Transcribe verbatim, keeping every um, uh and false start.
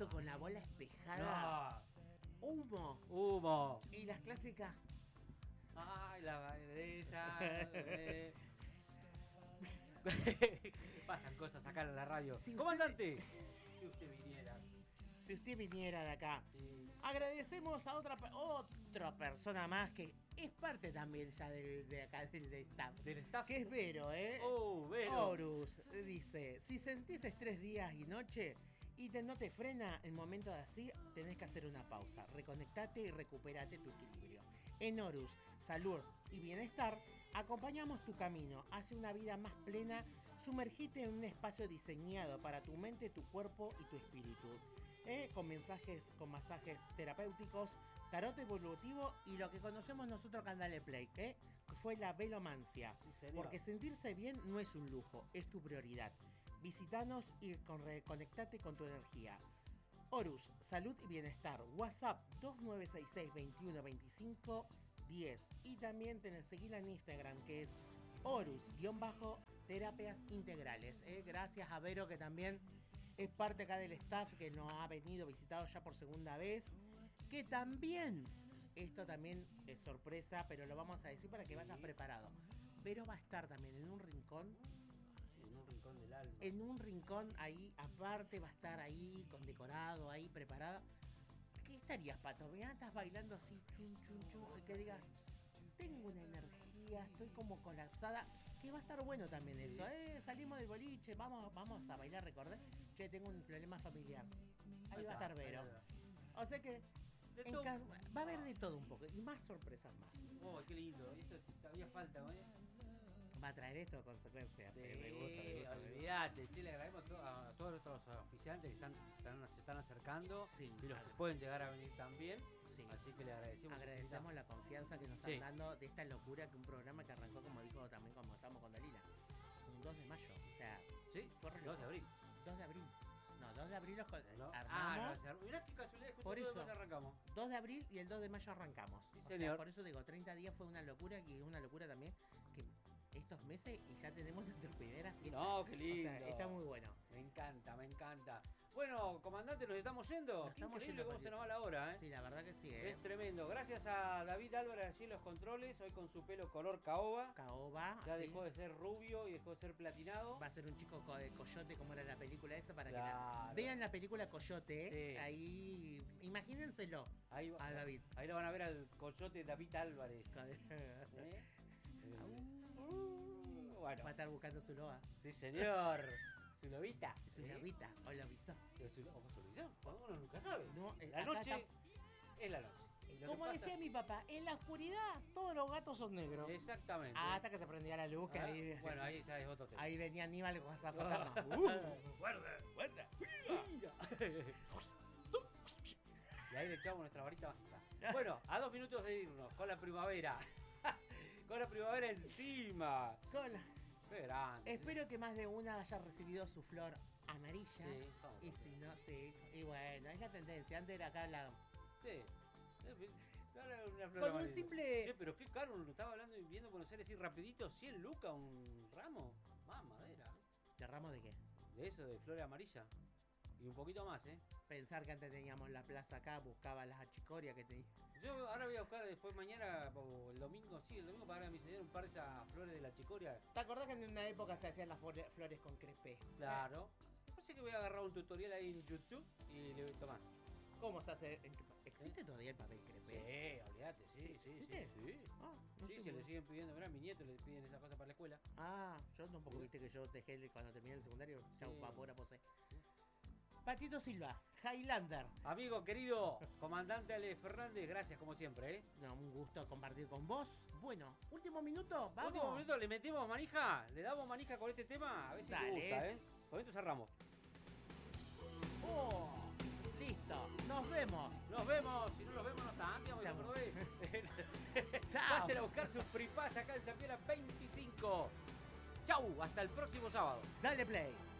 auto con la bola espejada. No. Humo. Humo. Y las clásicas. Ay, la bailarina. eh. Pasan cosas acá en la radio. Si Comandante, si usted viniera. Si usted viniera de acá. Sí. Agradecemos a otra otra persona más que es parte también ya del, de acá del, del staff. Del staff. Que es Vero, ¿eh? Oh, Vero. Horus dice, si sentís estrés días y noche y te, no te frena el momento de así, tenés que hacer una pausa. Reconectate y recuperate tu equilibrio. En Horus, salud y bienestar, acompañamos tu camino hacia una vida más plena. Sumergite en un espacio diseñado para tu mente, tu cuerpo y tu espíritu. Eh, con mensajes, con masajes terapéuticos, tarot evolutivo y lo que conocemos nosotros acá en Dale Play, ¿eh? Que fue la velomancia. Sí, porque sentirse bien no es un lujo, es tu prioridad. Visítanos y con, reconectate con tu energía. Horus, salud y bienestar. WhatsApp dos nueve seis seis, veintiuno, veinticinco, diez. Y también tenés seguirla en Instagram, que es Horus-terapias integrales. ¿eh? Gracias a Vero, que también es parte acá del staff, que nos ha venido visitado ya por segunda vez. Que también, esto también es sorpresa, pero lo vamos a decir para que vayas preparado. Vero va a estar también en un rincón. En un rincón del alma. En un rincón ahí, aparte va a estar ahí, con decorado, ahí preparada. ¿Qué estarías, Pato? Mirá, estás bailando así, chun, chun, chun, que digas, tengo una energía, estoy como colapsada. Que va a estar bueno también eso, ¿eh? Salimos del boliche, vamos, vamos a bailar, recordé. Che, tengo un problema familiar. Ahí, ahí va a estar Vero. O sea que en casa, va a haber de todo un poco y más sorpresas más. Oh, qué lindo. Esto todavía falta, ¿eh? Va a traer esto consecuencias. Sí, me gusta, me gusta, olvídate. Le agradecemos a todos, a todos nuestros oficiantes que están, están, se están acercando, sí, y los claro. que pueden llegar a venir también. Sí. Así que le agradecemos. Agradecemos la confianza que nos están sí. dando de esta locura, que un programa que arrancó, como dijo también, como estamos con Dalila, un dos de mayo. O sea, sí, dos de abril. dos de abril. No, dos de abril los no. armamos. Ah, no, mirá qué casualidad, por eso arrancamos. dos de abril y el dos de mayo arrancamos. Sí, o señor. Sea, por eso digo, treinta días fue una locura, y es una locura también que estos meses y ya tenemos nuestra primera fiesta. No, qué lindo. O sea, está muy bueno. Me encanta, me encanta. Bueno, comandante, nos estamos yendo. Nos estamos Increíble yendo, cómo se nos va la hora, ¿eh? Sí, la verdad que sí, ¿eh? Es tremendo. Gracias a David Álvarez allí en los controles, hoy con su pelo color caoba. Caoba. Ya sí. dejó de ser rubio y dejó de ser platinado. Va a ser un chico co de Coyote, como era la película esa, para claro. que la... vean la película Coyote, ¿eh? Sí. Ahí, imagínenselo ahí va, a David. Ahí lo van a ver al Coyote David Álvarez. ¿Eh? uh, bueno. Va a estar buscando su loa. Sí, señor. Su lobita. Su ¿eh? lobita, o lobizón. Su lobizón, uno nunca sabe. No, la noche está... es la noche. Como pasa... decía mi papá, en la oscuridad todos los gatos son negros. Exactamente. Ah, hasta que se prendía la luz, que ah, ahí... Bueno, ahí ya es otro tema. Ahí venía Aníbal con esa foto. uh, guarda, guarda. Y ahí le echamos nuestra varita mágica. Bueno, a dos minutos de irnos, con la primavera. Con la primavera encima. Con la... Qué grande. Espero que más de una haya recibido su flor amarilla. Sí, y si no, sí. Y bueno, es la tendencia. Antes era acá la... Sí. Una flor con amarilla. un simple... Che, pero qué caro, lo estaba hablando y viendo Buenos Aires así rapidito, cien lucas un ramo. Más madera. ¿De ramo de qué? De eso, de flores amarillas. Y un poquito más, ¿eh? Pensar que antes teníamos la plaza acá, buscaba las achicorias que tenía. Yo ahora voy a buscar después mañana, o el domingo, sí, el domingo para darle a mi señora un par de esas flores de la achicoria. ¿Te acordás que en una época se hacían las flores con crepé? Claro. Parece que voy a agarrar un tutorial ahí en YouTube y le voy a tomar. ¿Cómo se hace? ¿Existe ¿Eh? todavía el papel crepé? Sí, olvídate, sí, sí, sí. Sí, ah, no sí se le siguen pidiendo, mirá, a mi nieto le piden esas cosas para la escuela. Ah, yo tampoco sí. Viste que yo dejé cuando terminé el secundario, sí. Chau, vapora, posé. Sí. Patito Silva, Highlander. Amigo querido, comandante Ale Fernández, gracias como siempre, ¿eh? No, un gusto compartir con vos. Bueno, último minuto, vamos. Último minuto, ¿le metemos manija? ¿Le damos manija con este tema? A ver si Dale. te gusta, ¿eh? Con esto cerramos. Oh, listo, nos vemos. Nos vemos, si no nos vemos no está, antes vamos a ver. Pasen a buscar sus free pass acá en San Miguel veinticinco. Chau, hasta el próximo sábado. Dale play.